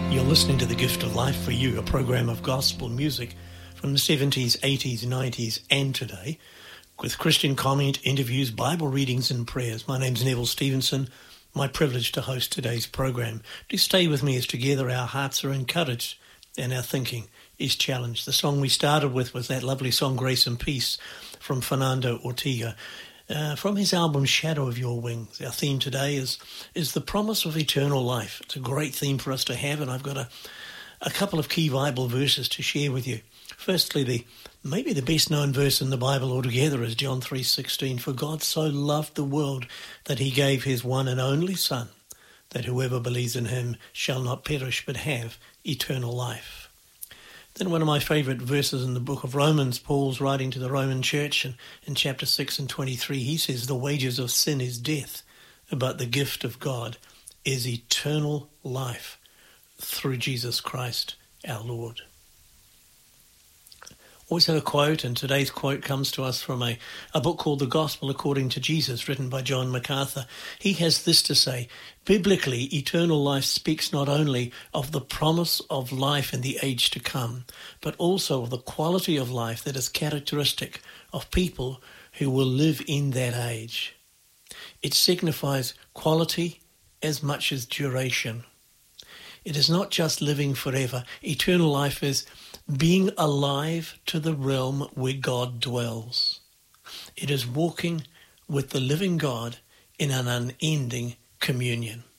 You're listening to The Gift of Life for You, a program of gospel music from the 70s, 80s, 90s and today, with Christian comment, interviews, Bible readings and prayers. My name's Neville Stevenson. My privilege to host today's program. Do stay with me as together our hearts are encouraged and our thinking is challenged. The song we started with was that lovely song, Grace and Peace, from Fernando Ortega, from his album Shadow of Your Wings. Our theme today is the promise of eternal life. It's a great theme for us to have, and I've got a couple of key Bible verses to share with you. Firstly, maybe the best known verse in the Bible altogether is John 3:16. For God so loved the world that he gave his one and only Son, that whoever believes in him shall not perish but have eternal life. Then one of my favourite verses in the book of Romans, Paul's writing to the Roman church in chapter 6 and 23, he says, the wages of sin is death, but the gift of God is eternal life through Jesus Christ our Lord. Always had a quote, and today's quote comes to us from a book called The Gospel According to Jesus, written by John MacArthur. He has this to say: biblically, eternal life speaks not only of the promise of life in the age to come, but also of the quality of life that is characteristic of people who will live in that age. It signifies quality as much as duration. It is not just living forever. Eternal life is being alive to the realm where God dwells. It is walking with the living God in an unending communion.